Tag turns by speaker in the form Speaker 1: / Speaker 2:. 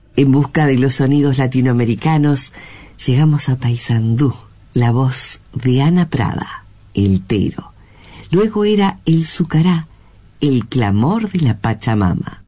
Speaker 1: En busca de los sonidos latinoamericanos, llegamos a Paysandú, la voz de Ana Prada, el Tero. Luego era el Sucará, el clamor de la Pachamama.